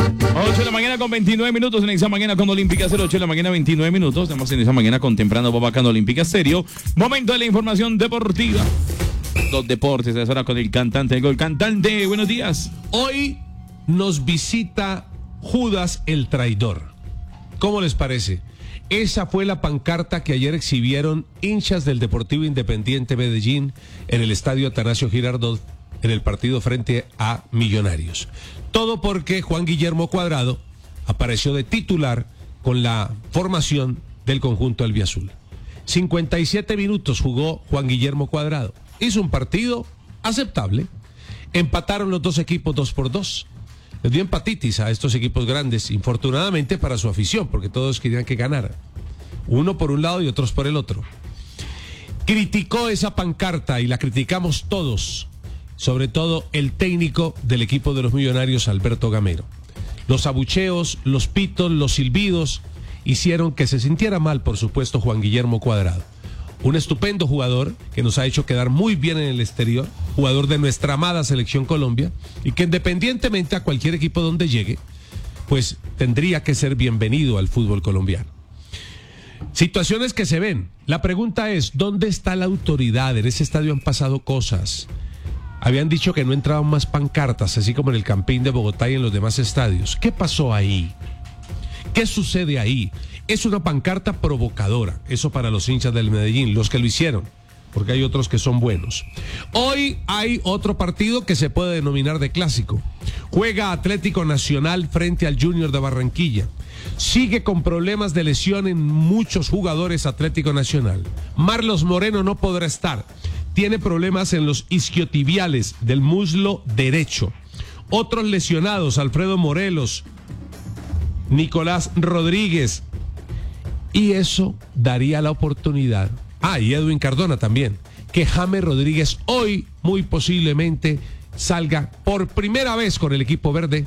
8 de la mañana con 29 minutos en esa mañana con Olímpica Stereo. 8 de la mañana 29 minutos. Estamos en esa mañana con Temprano Bobacán Olímpica Stereo. Momento de la información deportiva. Los deportes, es hora con el cantante del gol. Cantante, buenos días. Hoy nos visita Judas el traidor. ¿Cómo les parece? Esa fue la pancarta que ayer exhibieron hinchas del Deportivo Independiente Medellín en el estadio Atanasio Girardot en el partido frente a Millonarios. Todo porque Juan Guillermo Cuadrado apareció de titular con la formación del conjunto albiazul. 57 minutos jugó Juan Guillermo Cuadrado. Hizo un partido aceptable. Empataron los dos equipos 2-2. Les dio empatitis a estos equipos grandes, infortunadamente para su afición, porque todos querían que ganara. Uno por un lado y otros por el otro. Criticó esa pancarta y la criticamos todos, sobre todo el técnico del equipo de los Millonarios, Alberto Gamero. Los abucheos, los pitos, los silbidos hicieron que se sintiera mal, por supuesto, Juan Guillermo Cuadrado. Un estupendo jugador que nos ha hecho quedar muy bien en el exterior, jugador de nuestra amada Selección Colombia, y que independientemente a cualquier equipo donde llegue, pues tendría que ser bienvenido al fútbol colombiano. Situaciones que se ven. La pregunta es, ¿dónde está la autoridad? En ese estadio han pasado cosas. Habían dicho que no entraban más pancartas, así como en el Campín de Bogotá y en los demás estadios. ¿Qué pasó ahí? ¿Qué sucede ahí? Es una pancarta provocadora, eso para los hinchas del Medellín, los que lo hicieron, porque hay otros que son buenos. Hoy hay otro partido que se puede denominar de clásico. Juega Atlético Nacional frente al Junior de Barranquilla. Sigue con problemas de lesión en muchos jugadores Atlético Nacional. Marlos Moreno no podrá estar. Tiene problemas en los isquiotibiales del muslo derecho. Otros lesionados, Alfredo Morelos, Nicolás Rodríguez. Y eso daría la oportunidad, y Edwin Cardona también, que James Rodríguez hoy muy posiblemente salga por primera vez con el equipo verde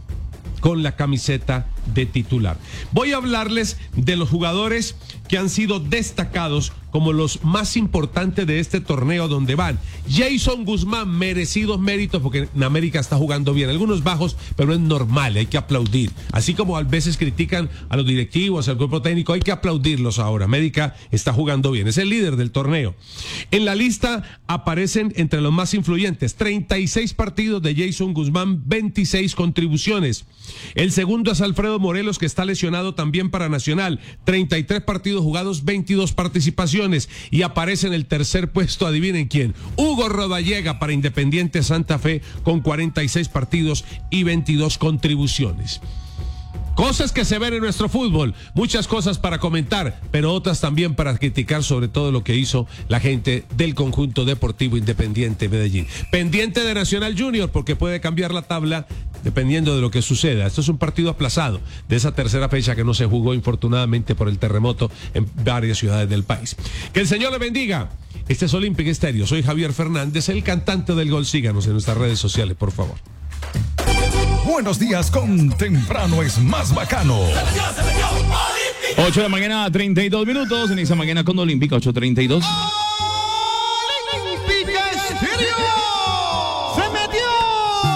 con la camiseta de titular. Voy a hablarles de los jugadores que han sido destacados como los más importantes de este torneo donde van. Jason Guzmán, merecidos méritos porque en América está jugando bien. Algunos bajos, pero es normal, hay que aplaudir. Así como a veces critican a los directivos, al cuerpo técnico, hay que aplaudirlos ahora. América está jugando bien, es el líder del torneo. En la lista aparecen entre los más influyentes, 36 partidos de Jason Guzmán, 26 contribuciones. El segundo es Alfredo Morelos, que está lesionado también para Nacional, 33 partidos jugados, 22 participaciones. Y aparece en el tercer puesto, adivinen quién, Hugo Rodallega para Independiente Santa Fe con 46 partidos y 22 contribuciones. Cosas que se ven en nuestro fútbol, muchas cosas para comentar, pero otras también para criticar sobre todo lo que hizo la gente del conjunto deportivo Independiente Medellín. Pendiente de Nacional Junior porque puede cambiar la tabla dependiendo de lo que suceda. Esto es un partido aplazado de esa tercera fecha que no se jugó infortunadamente por el terremoto en varias ciudades del país. Que el Señor le bendiga. Este es Olímpica Stereo. Soy Javier Fernández, el cantante del gol. Síganos en nuestras redes sociales, por favor. Buenos días con Temprano es más bacano. 8 de la mañana, 32 minutos. En esa mañana con Olímpica, 8:32.